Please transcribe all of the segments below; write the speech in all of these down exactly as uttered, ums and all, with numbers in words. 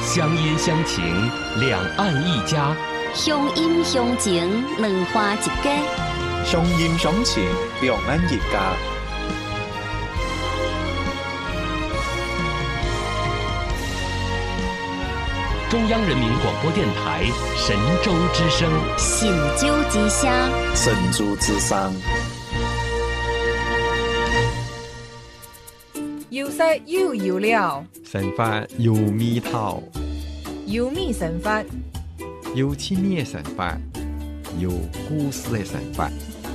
乡音乡情，两岸一家； 乡音乡情，两花一家； 乡音乡情，两岸一家。 中央人民广播电台神州之声， 神州之声， 神州之声。 有色有油料， 神法有味道， 有米神法， 有千年神法，有故事的神法。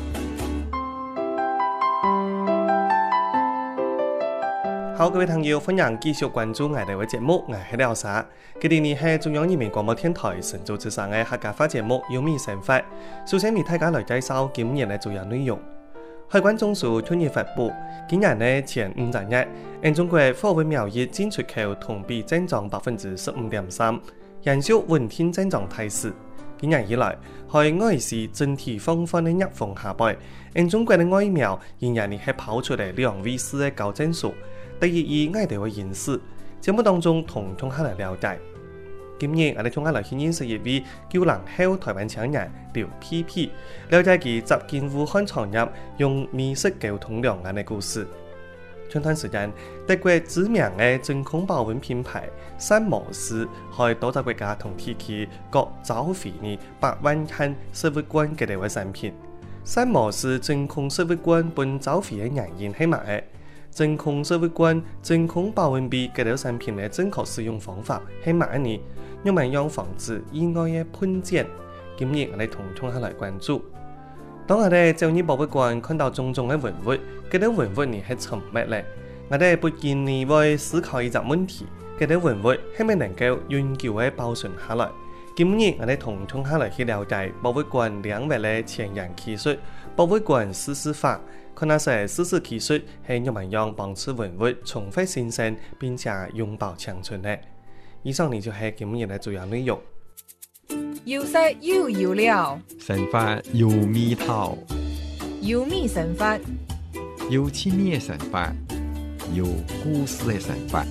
好，各位朋友，歡迎繼續關注我哋嘅節目，我係廖沙。佢哋呢係中央人民廣播電台神州之聲嘅客家話節目《有米神法》。首先為大家來介紹今日嘅主要內容。海關總署去年發布，今年嘅前五十日，因中國貨物貿易進出口同比增長百分之十五點三，營收穩定增長態勢。今年以來，海外市整體放緩嘅逆風下敗，因中國嘅外貿仍然係跑出嚟兩位數嘅高增速。第二以我哋嘅演示，節目當中同同下嚟了解。今日我哋同下嚟認識一位九零後台灣青年劉皮皮，了解佢走進武漢創業，用美食溝通兩岸嘅故事。前段時間，德國知名嘅真空保溫品牌山摩斯喺多個國家同地區各召回呢百萬斤食物罐嘅類產品。山摩斯真空食物罐本召回嘅原因係乜嘢？真空食物罐、真空保溫杯嘅類產品嘅正確使用方法係乜呢？用嚟讓防止意外嘅噴濺。今日我哋同同下來關注。當我哋走入博物館看到種種嘅文物，嗰啲文物呢係沉默咧，我哋不禁呢會思考一個問題：嗰啲文物係咪能夠永久嘅保存下來？今日我哋同同下來去了解博物館兩位嘅前人技術，博物館施施法。看那些施施技術係用嚟讓幫此文物重返新鮮並且永葆長存嘅。以上呢就係今日嘅主要內容。 有色有油料， 神法有味道， 有米神法， 有千年神法，有故事的神法。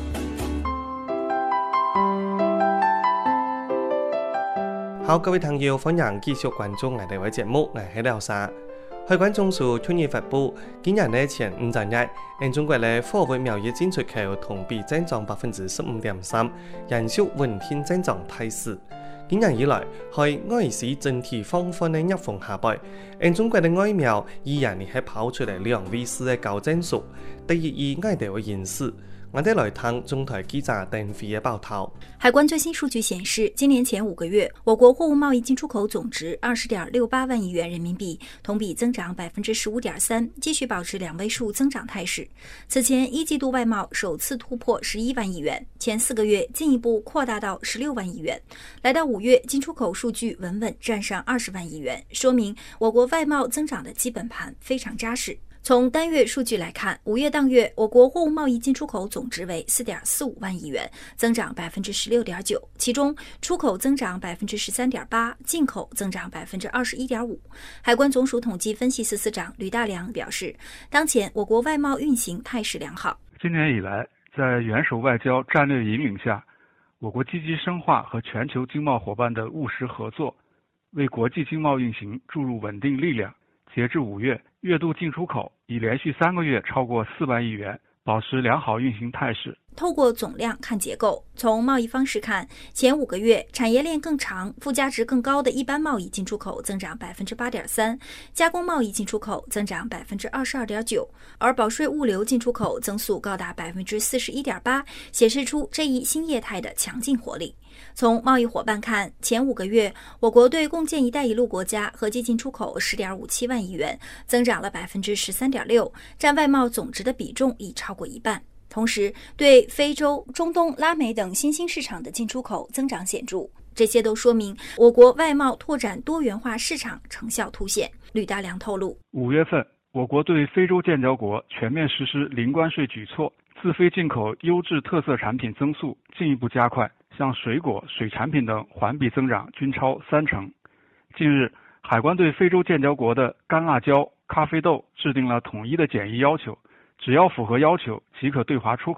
好，各位朋友，歡迎繼續關注我哋嘅節目，我係廖沙。海關總署去年發布，今年嘅前五十日，因中國嘅貨物貿易進出口同比增長百分之十五點三，營收穩定增長態勢。今年以來，海外市整體放緩嘅逆風下敗，因中國嘅外貿依然係跑出嚟兩位數嘅高增速。第二以我哋嘅演示。我哋來聽中台記者鄧飛嘅報道。 海關最新數據顯示，今年前五個月，我國貨物貿易進出口總值二十點六八萬億元人民幣，同比增長百分之十五點三，繼續保持兩位數增長態勢。此前一季度外貿首次突破十一萬億元，前四個月進一步擴大到十六萬億元。來到五月，進出口數據穩穩站上二十萬億元，說明我國外貿增長的基本盤非常紮實。從單月數據來看，五月當月我國貨物貿易進出口總值為四點四五萬億元，增長百分之十六點九，其中出口增長百分之十三點八，進口增長百分之二十一點五。海關總署統計分析司司長呂大良表示，當前我國外貿運行態勢良好。 今年以來，在元首外交戰略引領下，我國積極深化和全球經貿夥伴的務實合作，為國際經貿運行注入穩定力量。截至五月，月度進出口已連續三個月超過四萬億元，保持良好運行態勢。 透過總量看結構，從貿易方式看，前五個月產業鏈更長、附加值更高的一般貿易進出口增長百分之八點三，加工貿易進出口增長百分之二十二點九，而保稅物流進出口增速高達百分之四十一點八，顯示出這一新業態的強勁活力。從貿易夥伴看，前五個月我國對共建“一帶一路”國家合計進出口十點五七萬億元，增長了百分之十三點六，佔外貿總值的比重已超過一半。同時，對非洲、中東、拉美等新興市場的進出口增長顯著，這些都說明我國外貿拓展多元化市場成效凸顯。呂大良透露， 五月份，我國對非洲建交國全面實施零關稅舉措，自非進口優質特色產品增速進一步加快，像水果、水產品等環比增長均超三成。近日，海關對非洲建交國的乾辣椒、咖啡豆制定了統一的檢疫要求，只要符合要求即可對華出口，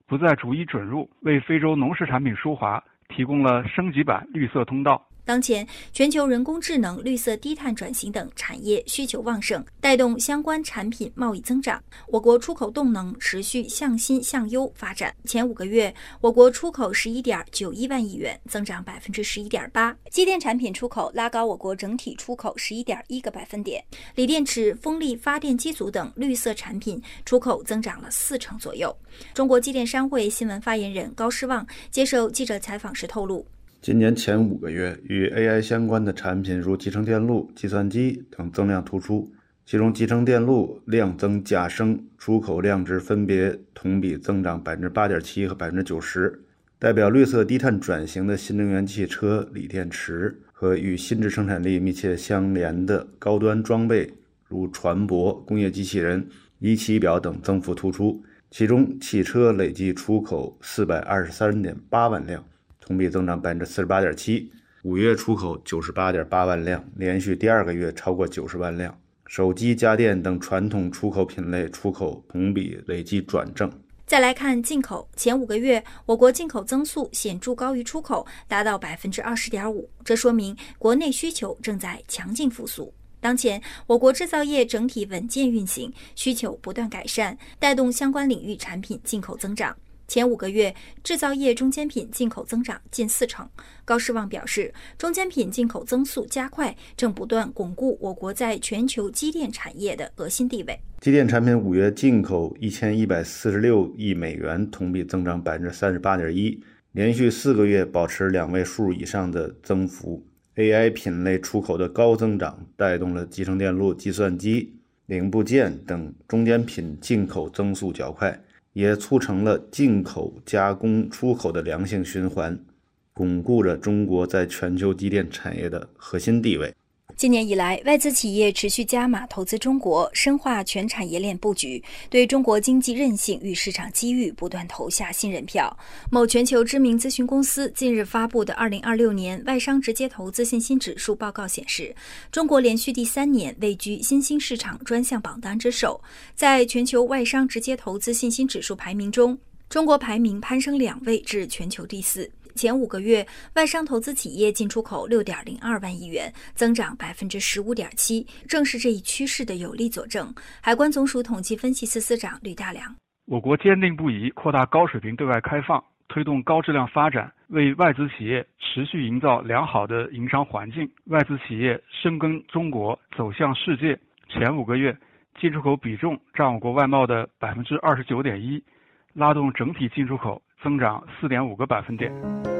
不再逐一准入，为非洲农食产品输华提供了升级版绿色通道。 当前，全球人工智能、绿色低碳转型等产业需求旺盛，带动相关产品贸易增长。我国出口动能持续向新向优发展。前五个月，我国出口十一点九一万亿元，增长百分之十一点八。机电产品出口拉高我国整体出口十一点一个百分点。锂电池、风力发电机组等绿色产品出口增长了四成左右。中国机电商会新闻发言人高诗旺接受记者采访时透露。 今年前五个月，与 A I 相关的产品如集成电路、计算机等增量突出，其中集成电路量增价升，出口量值分别同比增长 百分之八点七 和 百分之九十。代表绿色低碳转型的新能源汽车、锂电池和与新质生产力密切相连的高端装备，如船舶、工业机器人、仪器仪表等增幅突出。其中，汽车累计出口 四百二十三点八万辆。同比增长 百分之四十八点七， 五月出口 九十八点八万辆，连续第二个月超过九十万辆。手机、家电等传统出口品类出口同比累计转正。 再来看进口，前五个月我国进口增速显著高于出口，达到 百分之二十点五， 这说明国内需求正在强劲复苏。当前，我国制造业整体稳健运行，需求不断改善，带动相关领域产品进口增长。前五个月，制造业中间品进口增长近四成。高诗旺表示，中间品进口增速加快，正不断巩固我国在全球机电产业的核心地位。 机电产品五月进口一千一百四十六亿美元，同比增长 百分之三十八点一， 连续四个月保持两位数以上的增幅。A I 品类出口的高增长，带动了集成电路、计算机、零部件等中间品进口增速较快，也促成了进口加工出口的良性循环，巩固着中国在全球机电产业的核心地位。 今年以来，外资企业持续加码投资中国，深化全产业链布局，对中国经济韧性与市场机遇不断投下信任票。某全球知名咨询公司近日发布的二零二六年外商直接投资信心指数报告显示，中国连续第三年位居新兴市场专项榜单之首。在全球外商直接投资信心指数排名中，中国排名攀升两位至全球第四。前五个月，外商投资企业进出口 六点零二万亿元，增长 百分之十五点七， 正是这一趋势的有力佐证。海关总署统计分析司司长吕大良： 我国坚定不移扩大高水平对外开放，推动高质量发展，为外资企业持续营造良好的营商环境。外资企业深耕中国，走向世界。前五个月，进出口比重占我国外贸的 百分之二十九点一， 拉动整体进出口增长 四点五个百分点。